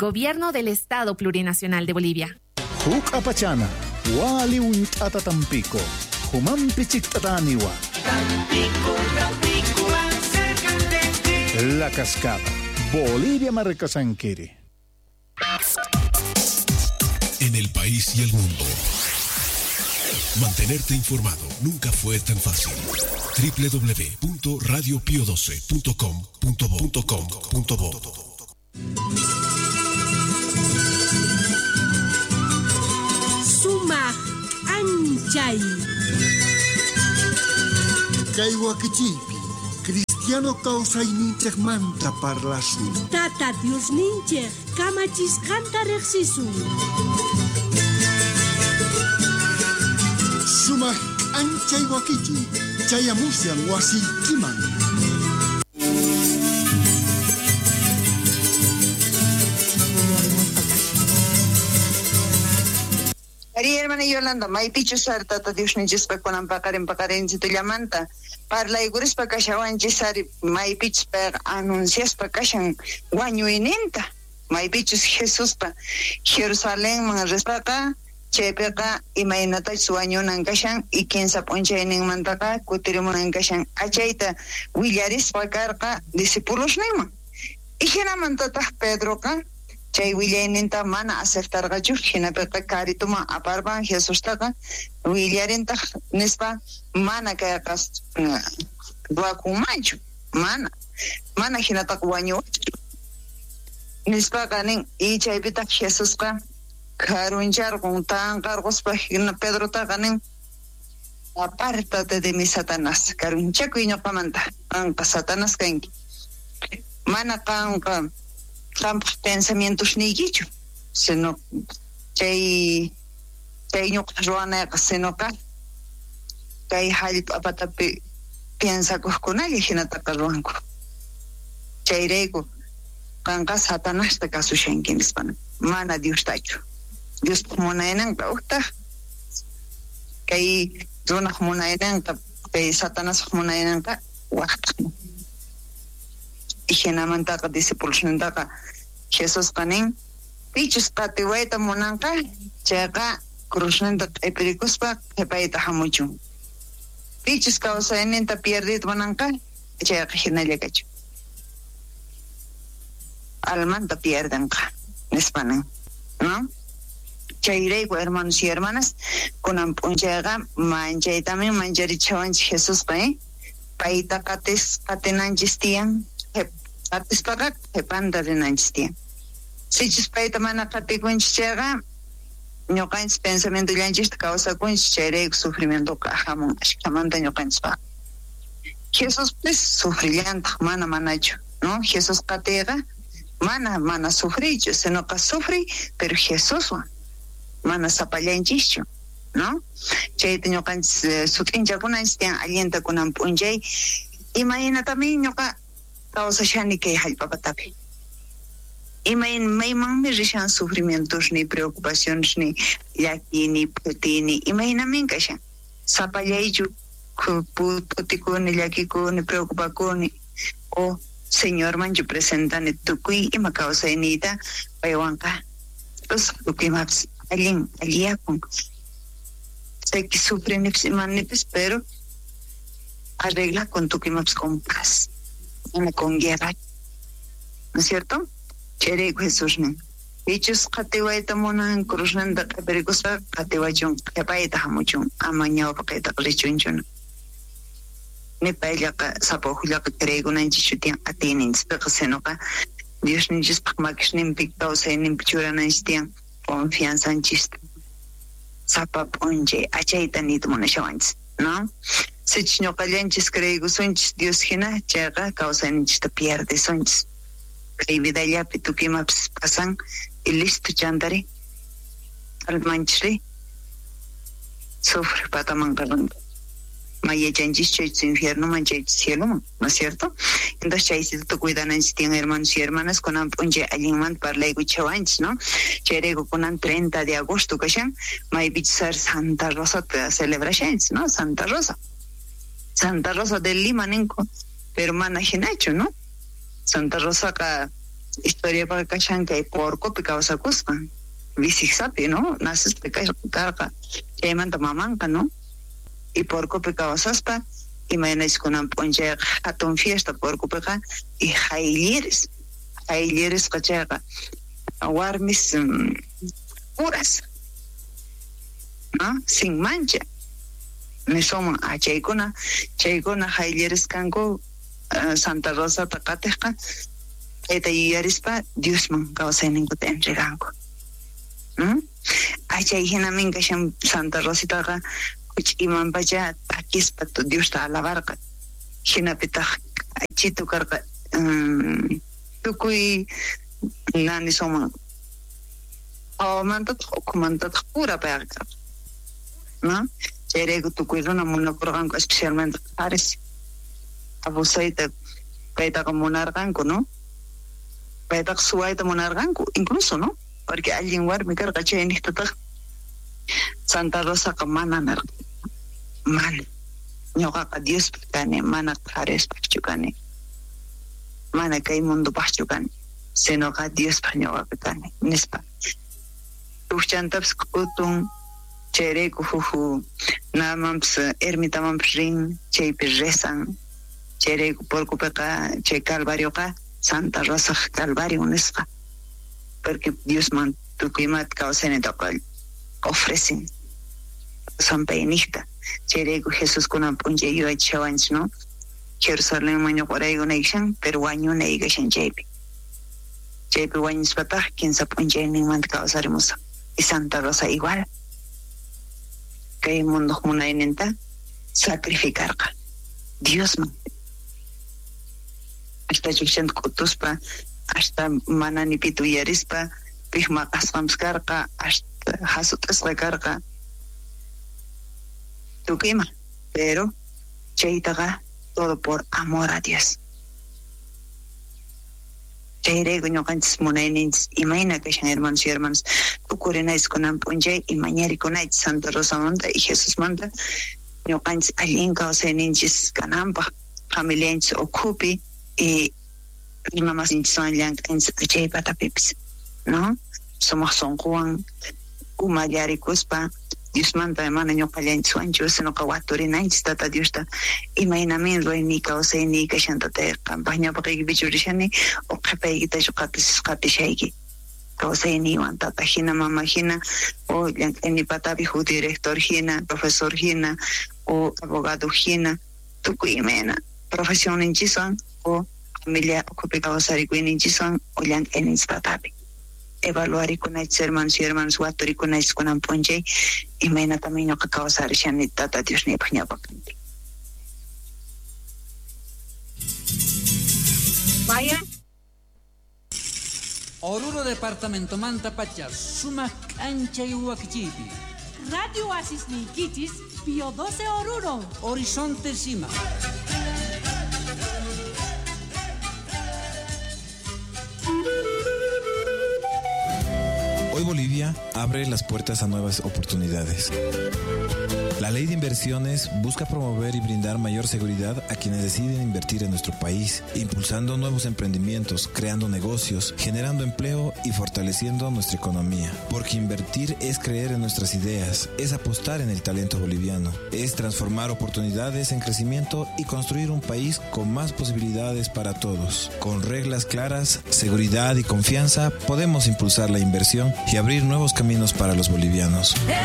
Gobierno del Estado Plurinacional de Bolivia. Huk apachana, wali untata Tampico, humampichik tataniwa. Tampico, Tampico, más cerca de ti. La Cascada, Bolivia Marcasanquiri. En el país y el mundo. Mantenerte informado nunca fue tan fácil. www.radiopio12.com.bo Suma Anchay Kaywakichipi Cristiano causa ininchek manta parlasu Tata Dios ninche Kamachis canta rexisu Suma Anchay wakichi Chayamusian wasi kiman Ari hermana Yolanda, may pichu sar tata Dios ninches pa konan pakarin si tulamanta. Parla iguris pa kashawan sari may pichu pa anuncias pa kashan wanyo ininta. May pichu Jesus pa Jerusalén mga respaka chepeka imainata suwanyo ng kashan ikinsa ponche ning mantaka kutirimo ng kashan achaita willaris pa karka disipulos nima. Ihina mantata Pedro ka chay willarinta mana aceptar gachu hinapeka karituma aparban Jesus taka willarinta nispa mana kayakas wakumanchu mana hinata wanyo nispa kaning i chaypita Jesus ka karunchar con tan cargos pa hina Pedro ta kaning apártate de mi Satanás karunchaku iño pamanta ang Satanás kanki mana kan pensamientos ni gichu sino chay ñuq ruana sino ka kay halip apatapi piensa kuhkunalla hinata ruanku chayrayku kanqa Satanás ta kasushanki nispana mana Dios tachu Dios munayninqa uhtaq kay runaq munayninqa kay Satanás munayninqa waqtaq Hinamantaqa discipulosnintaqa Jesus qanin pichus qatiwayta munanqa chayqa cruzninta q'ipirikuspa qhipayta hamuchun pichus kawsayninta pierdita munanqa chayqa hinalla kachu almanta pierdenqa nispanan ¿no? Chayrayku hermanos y hermanas kunan p'unchayqa manchaytamin mancharichawanchik Jesusqa payta qatinanchis tiyan Atispaqa hepanda rinanchis tiyan. Sichis payta mana qatikunchis chayqa ñuqanchis pensamiento llanchista kawsakunchis chayrayku sufrimientoqa hamun ashkhamanta ñuqanchispaq. Jesus pues sufrillantaq manachu, ¿no? Jesus qatiyqa mana sufrichu, sinoqa sufri pero Jesuswan mana sapallanchischu, ¿no? Chayta ñuqanchis sut'inchakunanchis tiyan allinta kunan p'unchay imaynatami ñuqa kawsashani kay hallp'apatapi maymanmi rishan sufrimientos ni preocupaciones ni llaki ni puti ni imaynamin kashan sapallaychu putikuni llakikuni preocupakuni o señor manchu presentani tukuy ima kawsaynita paywanqa pues tukuymapis alliyakun seki sufrinipis imanipis pero arregla con tukuymapis con paz con guerra, ¿no es cierto? Chereyku Jesús ne. Dichos qatiwayta munan cruzninta q'ipirikuspa qatiwachun qhipayta hamuchun ama ñawpaqayta qrichunchuna. Nipayllaqa sapahullaqa kreykunanchis tiyan atiyninchikpiqa sinoqa Diosninchispaq makishninpi kawsayninpi churananchis tiyan confianzanchista sapa p'unchay achayta nita munashawanchis, ¿no? Sich ñuqallanchis kreykusunchis Dios hina chayqa kawsayninchista pierdisonchis kay vidallapi tukuymapis pasan y listo chantari almanchri sufre patamanqalanta mayachanchis chaychis infiernoman chaychis cieloman, ¿no es cierto? Entonces chaysita cuidananchis tiyan hermanos y hermanas kunan p'unchay allinmanta parlayku chawanchis, ¿no? Chayrayku kunan 30 de agosto kashan maypichis sar Santa Rosa celebrashanchis, ¿no? Santa Rosa de Lima ninku pero mana hinachu, ¿no? Santa Rosa ka historia para kashan que porco picausa cuspa. Visixapi, ¿no? Naces carga. Que manda mamanca, ¿no? Y porco picausa y mañana con un ponche hatun fiesta porco peca y jailieres cachaga. Aguarmis puras. ¿No? Sin mancha. Me soma a chaykuna jailieres canco Santa Rosa Tacateca. Eta yarispa Dios man causa ningún entreganco. Achay hinamin kasham Santa Rosita ka kuch iman baja akis patu Dios ta alabarka. Hina pitah achitu karka tukui nani soma. Mantat pura perka. ¿No? Cherego tukui runa muna porganco especialmente Ares. Abusaita kaita como monarganco, ¿no? Kaita suaita monarganco, incluso, ¿no? Porque alguien guarda mi carga che en esta Santa Rosa ka mana man nyoka ka Dios pagane mana kares pachukane mana kay mundo pachukane sino ka Dios panyoka pagane nispa tuchantaps kutung chere kuhu namams ermita mamprin che pirresan chere porco peka che calvario ka Santa Rosa calvario nispa porque Dios man tu clima causa en el ofrecen son peinista cherego Jesús con un punje yo echavans no Jerusalén maño por ahí una isan pero año una igashan jepi wañis patah quien se punje ni man causa hermosa y Santa Rosa igual que el mundo una inenta sacrificar Dios man hasta chuchent kutuspa hasta manani pitu yarispa pihma kasqamskarqa hasta hasutasqakarqa tukima pero chaytaqa todo por amor a Dios chayrayku ñuqanchis munayninchis imayna kashan hermanos y hermanas tukurinaychis kunan p'unchay imañarikunaychis Santa Rosamanta y Jesusmanta ñuqanchis allin kawsayninchis kananpaq familianchis ukhupi y imamasninchis llankanchis chaypatapipis ¿no? Somos son Juan umayarikuspa Dios manda hermana ñuqallanchis wanchus sino kawaturinaynchis tata Diosta imaynamin ruayni kawsayni kashantate qampaqñapaq bichurishani o qhipaykita qatishayki kawsayniwan tata hina mama hina o llank'ayni patapi huk director hina profesor hina o abogado hina tukuy imayna profesionninchikwan o familia ukupi kawsarikuyninchikwan o llank'ayninchis patapi evaluar ikunaychis hermanos y hermanas waturikunaychis kunan p'unchay imayna también ñuqa kawsarishani tata Dios nipaq ñawpaqanpi. Vaya. Oruro departamento manta pachas sumak k'anchay wakichiypi Radio Asisninkichis Pio 12 Oruro Horizonte Sima. Hoy Bolivia abre las puertas a nuevas oportunidades. La ley de inversiones busca promover y brindar mayor seguridad a quienes deciden invertir en nuestro país, impulsando nuevos emprendimientos, creando negocios, generando empleo y fortaleciendo nuestra economía. Porque invertir es creer en nuestras ideas, es apostar en el talento boliviano, es transformar oportunidades en crecimiento y construir un país con más posibilidades para todos. Con reglas claras, seguridad y confianza podemos impulsar la inversión y abrir nuevos caminos para los bolivianos.